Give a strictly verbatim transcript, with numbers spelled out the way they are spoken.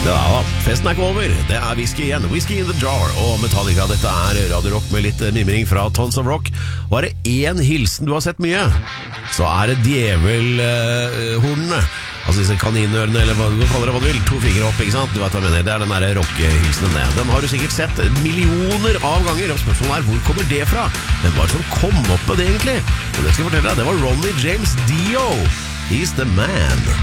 Ja, festen er ikke over. Det er whisky igjen. Whisky in the jar og Metallica. Dette er Radio Rock med litt mimring fra Tons of Rock. Og er det en hilsen du har sett mye, så er det djevelhornene. Uh, altså disse kaninørene, eller hva du kaller det, hva du vil. To fingre opp, ikke sant? Du vet hva jeg mener. Det er den der rockehilsenen det. Den har du sikkert sett millioner av ganger. Og spørsmålet er, hvor kommer det fra? Hvem var det som kom opp med det egentlig? Og det skal jeg fortelle deg, det var Ronnie James Dio. He's the man.